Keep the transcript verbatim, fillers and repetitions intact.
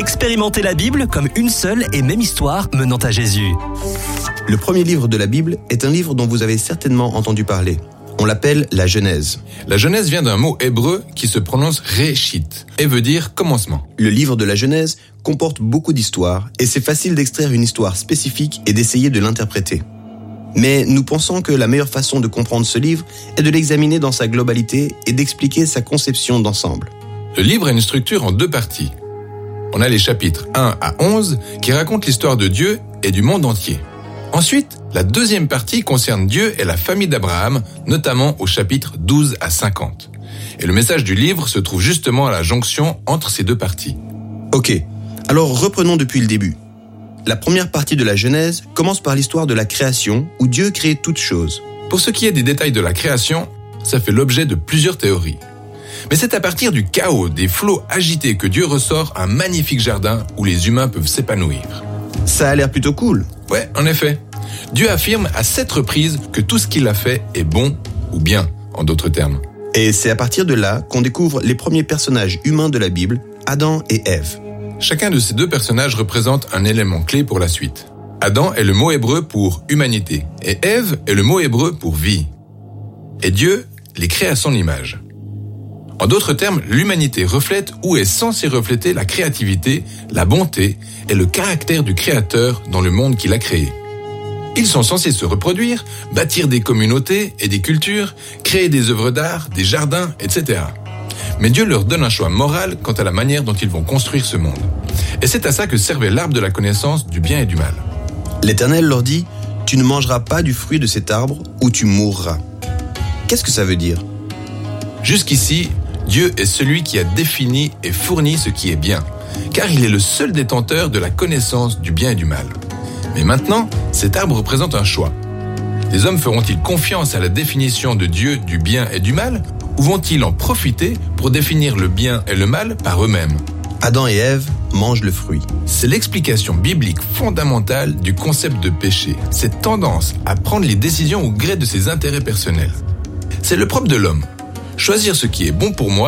Expérimentez la Bible comme une seule et même histoire menant à Jésus. Le premier livre de la Bible est un livre dont vous avez certainement entendu parler. On l'appelle la Genèse. La Genèse vient d'un mot hébreu qui se prononce Réchit et veut dire commencement. Le livre de la Genèse comporte beaucoup d'histoires et c'est facile d'extraire une histoire spécifique et d'essayer de l'interpréter. Mais nous pensons que la meilleure façon de comprendre ce livre est de l'examiner dans sa globalité et d'expliquer sa conception d'ensemble. Le livre a une structure en deux parties. On a les chapitres un à onze qui racontent l'histoire de Dieu et du monde entier. Ensuite, la deuxième partie concerne Dieu et la famille d'Abraham, notamment au chapitre douze à cinquante. Et le message du livre se trouve justement à la jonction entre ces deux parties. Ok, alors reprenons depuis le début. La première partie de la Genèse commence par l'histoire de la création où Dieu crée toutes choses. Pour ce qui est des détails de la création, ça fait l'objet de plusieurs théories. Mais c'est à partir du chaos, des flots agités que Dieu ressort un magnifique jardin où les humains peuvent s'épanouir. Ça a l'air plutôt cool. Ouais, en effet. Dieu affirme à sept reprises que tout ce qu'il a fait est bon ou bien, en d'autres termes. Et c'est à partir de là qu'on découvre les premiers personnages humains de la Bible, Adam et Ève. Chacun de ces deux personnages représente un élément clé pour la suite. Adam est le mot hébreu pour humanité et Ève est le mot hébreu pour vie. Et Dieu les crée à son image. En d'autres termes, l'humanité reflète ou est censée refléter la créativité, la bonté et le caractère du Créateur dans le monde qu'il a créé. Ils sont censés se reproduire, bâtir des communautés et des cultures, créer des œuvres d'art, des jardins, et cetera. Mais Dieu leur donne un choix moral quant à la manière dont ils vont construire ce monde. Et c'est à ça que servait l'arbre de la connaissance du bien et du mal. L'Éternel leur dit « Tu ne mangeras pas du fruit de cet arbre ou tu mourras ». Qu'est-ce que ça veut dire ? Jusqu'ici, Dieu est celui qui a défini et fourni ce qui est bien, car il est le seul détenteur de la connaissance du bien et du mal. Mais maintenant, cet arbre représente un choix. Les hommes feront-ils confiance à la définition de Dieu du bien et du mal, ou vont-ils en profiter pour définir le bien et le mal par eux-mêmes ? Adam et Ève mangent le fruit. C'est l'explication biblique fondamentale du concept de péché, cette tendance à prendre les décisions au gré de ses intérêts personnels. C'est le propre de l'homme. Choisir ce qui est bon pour moi